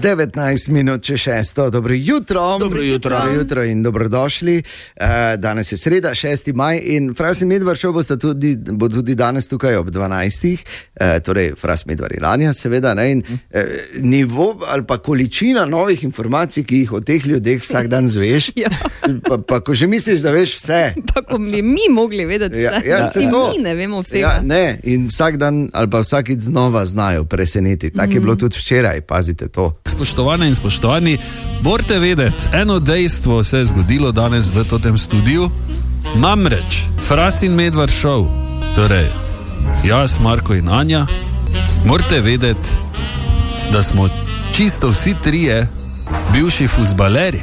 19 minut če 6. Dobro jutro. Dobro jutro. Dobro jutro in dobrodošli. Danes je sreda, 6. maj in Fras in Medvar šov bo tudi danes tukaj ob 12. Torej Fras, Medvar in Anja seveda. Ne? In nivo ali pa količina novih informacij, ki jih o teh ljudeh vsak dan zveš, Ja. pa ko že misliš, da veš vse. Pa ko bi mi mogli vedeti vse, mi ne vemo vsega. Ja, ne, in vsak dan ali pa vsakič znova znajo presenetiti. Tako je bilo tudi včeraj, pazite to. Spoštovane in spoštovani, morate vedeti, eno dejstvo se je zgodilo danes v tem studiu, namreč Fras in Medvar šov, torej jaz, Marko in Anja, morate vedeti, da smo čisto vsi trije bivši fuzbaleri.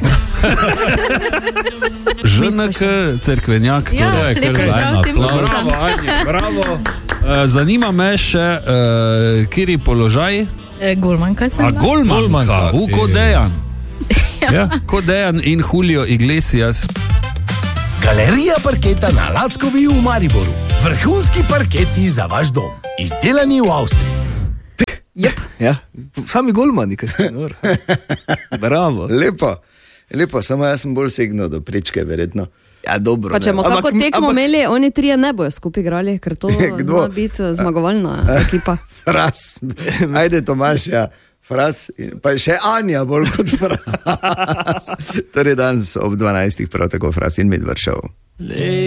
ŽNK Cerkvenjak, torej, kar zajna. Bravo, Anja, bravo. Zanima me še, kjeri položaj? Golmanka sem. Golmanka, kot Dejan. Ja, kot Dejan in Julio Iglesias. Galerija parketa na Lackovi v Mariboru. Vrhunski parketi za vaš dom. Izdelani v Avstriji. Ja, sami golmani, ker ste nor. Bravo. Lepo, samo jaz sem bolj segnil do prečke, verjetno. Ja, dobro. Pa če bomo kako tekmo imeli, oni trije ne bojo skupaj igrali, ker to zna biti zmagovalna ekipa. Fras, ajde Tomaš, ja. Fras, pa še Anja bolj kot Fras. Torej danes ob 12. prav tako Fras in Medvar šov.